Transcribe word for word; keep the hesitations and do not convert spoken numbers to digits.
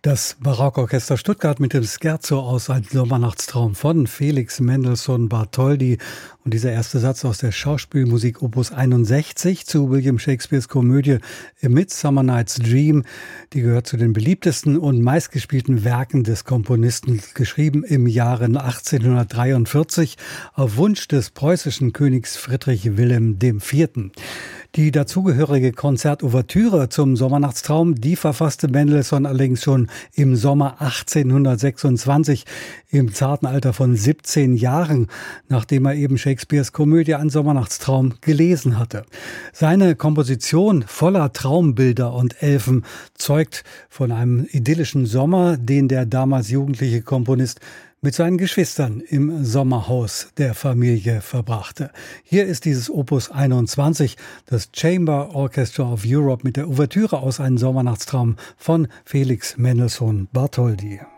Das Barockorchester Stuttgart mit dem Scherzo aus Ein Sommernachtstraum von Felix Mendelssohn Bartholdy. Und dieser erste Satz aus der Schauspielmusik Opus einundsechzig zu William Shakespeares Komödie A Midsummer Night's Dream. Die gehört zu den beliebtesten und meistgespielten Werken des Komponisten, geschrieben im Jahre achtzehnhundertdreiundvierzig auf Wunsch des preußischen Königs Friedrich Wilhelm der Vierte. Die dazugehörige Konzertouvertüre zum Sommernachtstraum, die verfasste Mendelssohn allerdings schon im Sommer achtzehnhundertsechsundzwanzig, im zarten Alter von siebzehn Jahren, nachdem er eben Shakespeares Komödie Ein Sommernachtstraum gelesen hatte. Seine Komposition voller Traumbilder und Elfen zeugt von einem idyllischen Sommer, den der damals jugendliche Komponist mit seinen Geschwistern im Sommerhaus der Familie verbrachte. Hier ist dieses Opus einundzwanzig, das Chamber Orchestra of Europe mit der Ouvertüre aus Ein Sommernachtstraum von Felix Mendelssohn Bartholdy.